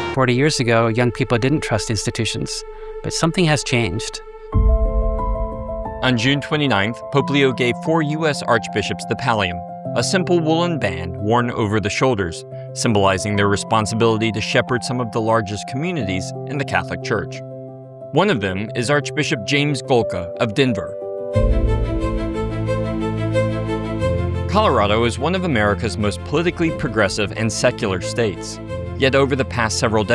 40 years ago, young people didn't trust institutions, but something has changed. On June 29th, Pope Leo gave 4 U.S. archbishops the pallium, a simple woolen band worn over the shoulders, symbolizing their responsibility to shepherd some of the largest communities in the Catholic Church. One of them is Archbishop James Golka of Denver. Colorado is one of America's most politically progressive and secular states. Yet over the past several decades,